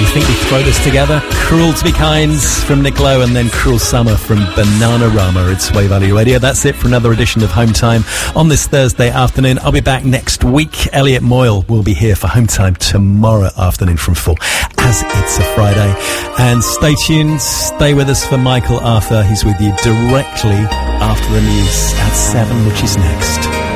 think we throw this together? Cruel to Be Kind from Nick Lowe, and then Cruel Summer from Bananarama. It's Wave Valley Radio. That's it for another edition of Home Time on this Thursday afternoon. I'll be back next week. Elliot Moyle will be here for Home Time tomorrow afternoon from 4, as it's a Friday. And stay tuned, stay with us for Michael Arthur. He's with you directly after the news at 7, which is next.